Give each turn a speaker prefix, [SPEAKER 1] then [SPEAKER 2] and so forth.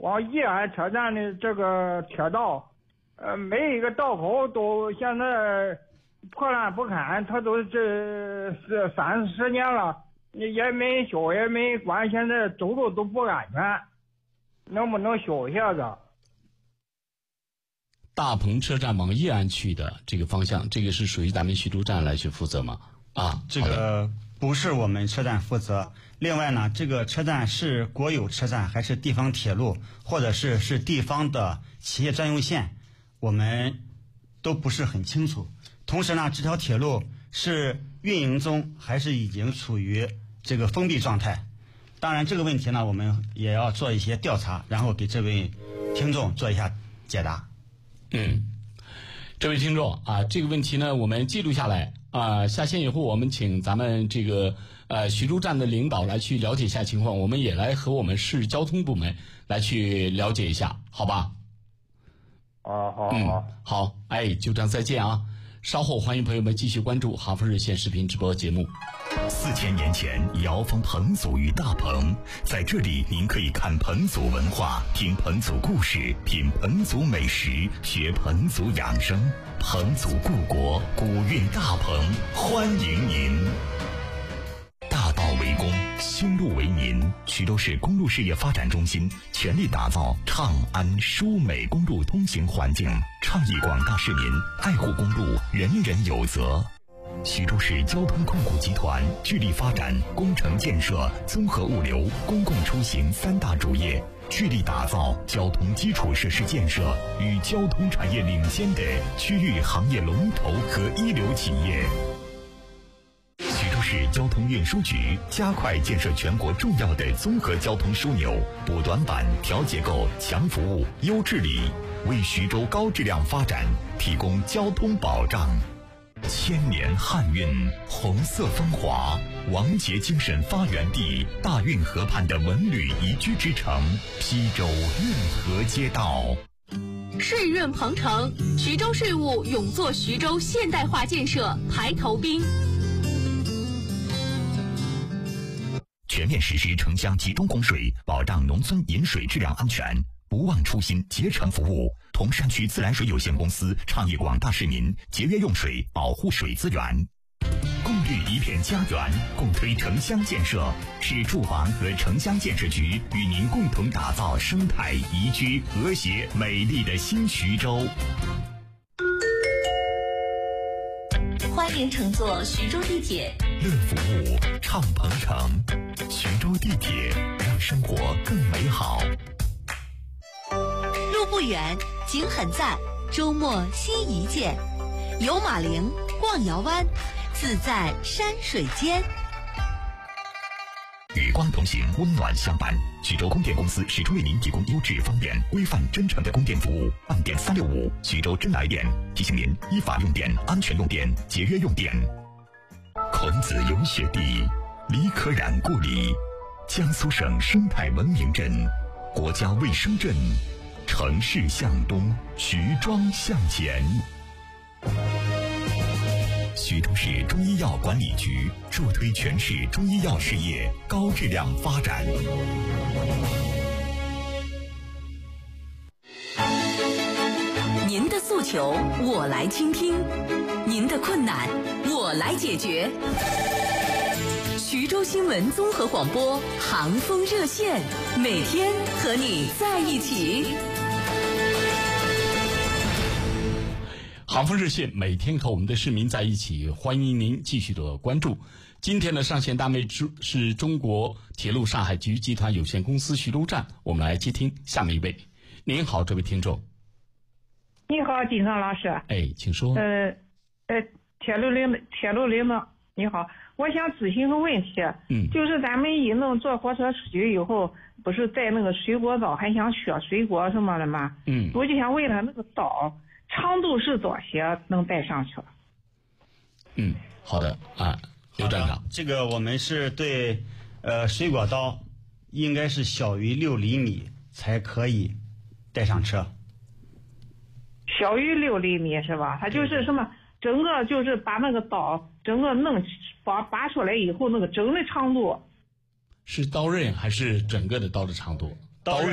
[SPEAKER 1] 往义安车站的这个铁道，每一个道口都现在破烂不堪，它都这30年了，也没修也没管，现在走路都不安全，能不能修一下子？
[SPEAKER 2] 大鹏车站往义安去的这个方向，这个是属于咱们徐州站来去负责吗？
[SPEAKER 3] 这个不是我们车站负责。另外呢，这个车站是国有车站还是地方铁路，或者是地方的企业专用线，我们都不是很清楚。同时呢，这条铁路是运营中还是已经处于这个封闭状态？当然这个问题呢，我们也要做一些调查，然后给这位听众做一下解答。
[SPEAKER 2] 这位听众这个问题呢我们记录下来下线以后我们请咱们这个徐州站的领导来去了解一下情况，我们也来和我们市交通部门来去了解一下，好吧？好，就这样，再见啊！稍后欢迎朋友们继续关注杭丰热线视频直播节目。
[SPEAKER 4] 4000年前，遥封彭祖于大鹏，在这里您可以看彭祖文化，听彭祖故事，品彭祖美食，学彭祖养生。彭祖故国，古韵大鹏，欢迎您。大道为公，修路为民。徐州市公路事业发展中心全力打造畅安舒美公路通行环境，倡议广大市民爱护公路，人人有责。徐州市交通控股集团致力发展工程建设、综合物流、公共出行3大主业，致力打造交通基础设施建设与交通产业领先的区域行业龙头和一流企业。徐州市交通运输局加快建设全国重要的综合交通枢纽，补短板、调结构、强服务、优治理，为徐州高质量发展提供交通保障。千年汉韵，红色风华，王杰精神发源地，大运河畔的文旅宜居之城，邳州运河街道。
[SPEAKER 5] 税润鹏程，徐州税务勇做徐州现代化建设排头兵。
[SPEAKER 4] 全面实施城乡集中供水，保障农村饮水质量安全，不忘初心，竭诚服务。铜山区自来水有限公司倡议广大市民节约用水，保护水资源。共绿一片家园，共推城乡建设。市住房和城乡建设局与您共同打造生态宜居、和谐、美丽的新徐州。
[SPEAKER 5] 欢迎乘坐徐州地铁，
[SPEAKER 4] 乐服务，畅鹏程。徐州地铁，让生活更美好。
[SPEAKER 5] 路不远，景很赞，周末心一见。游马陵，逛瑶湾，自在山水间。
[SPEAKER 4] 与光同行，温暖相伴。徐州供电公司始终为您提供优质、方便、规范、真诚的供电服务。办电365，徐州真来电。提醒您依法用电，安全用电，节约用电。孔子游学地，李可染故里，江苏省生态文明镇，国家卫生镇。城市向东，徐庄向前。徐州市中医药管理局助推全市中医药事业高质量发展。
[SPEAKER 5] 您的诉求我来倾听，您的困难我来解决。徐州新闻综合广播，杭丰热线，每天和你在一起。
[SPEAKER 2] 杭丰热线每天和我们的市民在一起，欢迎您继续的关注。今天的上线单位是中国铁路上海局集团有限公司徐州站，我们来接听下面一位。您好，这位听众。
[SPEAKER 6] 你好，金生老师。
[SPEAKER 2] 请说。
[SPEAKER 6] 铁路领导，你好，我想咨询个问题。就是咱们一弄坐火车出去以后，不是在那个水果道还想削水果什么的吗？我就想问他那个道长度是多些能带上去了？
[SPEAKER 2] 好的刘站长，
[SPEAKER 3] 这个我们是对水果刀应该是小于6厘米才可以带上车。
[SPEAKER 6] 小于6厘米是吧？它就是什么？整个就是把那个刀整个拔出来以后，那个整的长度
[SPEAKER 2] 是刀刃还是整个的刀的长度？
[SPEAKER 3] 刀刃